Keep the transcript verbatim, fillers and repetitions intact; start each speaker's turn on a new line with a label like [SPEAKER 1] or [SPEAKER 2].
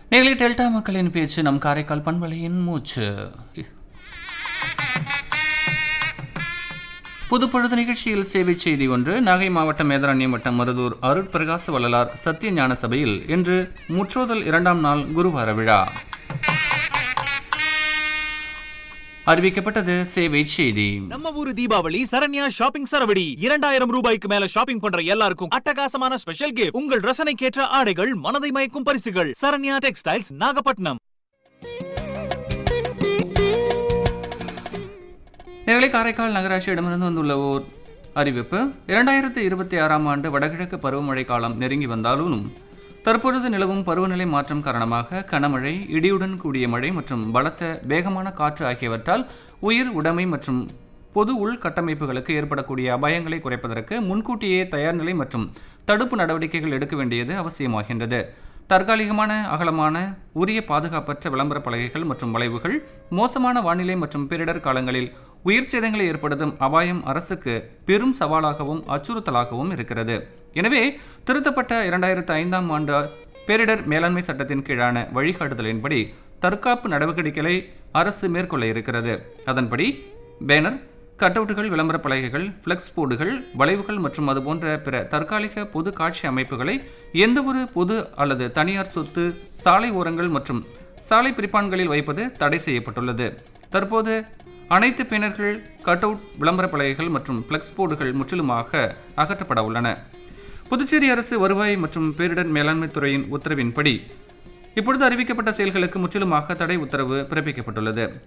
[SPEAKER 1] நேயர்களே, டெல்டா மக்களின் பேச்சு நம் காரைக்கால் பண்பலையின் மூச்சு. புதுப்பொழுது நிகழ்ச்சியில் சேவை செய்தி ஒன்று. நாகை மாவட்டம் வேதாரண்யம் வட்டம் மருதூர் அருட்பிரகாச வள்ளலார் சத்திய ஞான சபையில் இன்று முற்றோதல் இரண்டாம் நாள் குருவார விழா அறிவிக்கப்பட்டது. சேவை செய்தி.
[SPEAKER 2] நம்ம ஊரு தீபாவளி சரண்யா ஷாப்பிங் சரவடி. இரண்டாயிரம் ரூபாய்க்கு மேல ஷாப்பிங் பண்ற எல்லாருக்கும் அட்டகாசமான ஸ்பெஷல் கிஃப்ட். உங்கள் ரசனைக்கேற்ற ஆடைகள், மனதை மயக்கும் பரிசுகள். சரண்யா டெக்ஸ்டைல்ஸ், நாகப்பட்டினம்.
[SPEAKER 1] நேரலை காரைக்கால் நகராட்சியிடமிருந்து வந்துள்ள ஓர் அறிவிப்பு. இரண்டாயிரத்து இருபத்தி ஆறாம் ஆண்டு வடகிழக்கு பருவமழை காலம் நெருங்கி வந்தாலும் தற்பொழுது நிலவும் பருவநிலை மாற்றம் காரணமாக கனமழை, இடியுடன் கூடிய மழை மற்றும் பலத்த வேகமான காற்று ஆகியவற்றால் உயிர், உடைமை மற்றும் பொது உள்கட்டமைப்புகளுக்கு ஏற்படக்கூடிய அபாயங்களை குறைப்பதற்கு முன்கூட்டியே தயார்நிலை மற்றும் தடுப்பு நடவடிக்கைகள் எடுக்க வேண்டியது அவசியமாகின்றது. தற்காலிகமான, அகலமான, உரிய பாதுகாப்பற்ற விளம்பர பலகைகள் மற்றும் வளைவுகள் மோசமான வானிலை மற்றும் பேரிடர் காலங்களில் உயிர் சேதங்களை ஏற்படுத்தும் அபாயம் அரசுக்கு பெரும் சவாலாகவும் அச்சுறுத்தலாகவும் இருக்கிறது. எனவே திருத்தப்பட்ட இரண்டாயிரத்து ஐந்தாம் ஆண்டு பேரிடர் மேலாண்மை சட்டத்தின் கீழான வழிகாட்டுதலின்படி தற்காப்பு நடவடிக்கைகளை அரசு மேற்கொள்ள இருக்கிறது. அதன்படி பேனர், கட்அவுட்டுகள், விளம்பர பலகைகள், பிளெக்ஸ் போர்டுகள், வளைவுகள் மற்றும் அதுபோன்ற பிற தற்காலிக பொது காட்சி அமைப்புகளை எந்தவொரு பொது அல்லது தனியார் சொத்து, சாலை ஓரங்கள் மற்றும் சாலை பிரிப்பான்களில் வைப்பது தடை செய்யப்பட்டுள்ளது. தற்போது அனைத்து பேனர்கள், கட்அவுட், விளம்பர பலகைகள் மற்றும் பிளெக்ஸ் போர்டுகள் முற்றிலுமாக அகற்றப்பட உள்ளன. புதுச்சேரி அரசு வருவாய் மற்றும் பேரிடர் மேலாண்மை துறையின் உத்தரவின்படி இப்பொழுது அறிவிக்கப்பட்ட செயல்களுக்கு முற்றிலுமாக தடை உத்தரவு பிறப்பிக்கப்பட்டுள்ளது.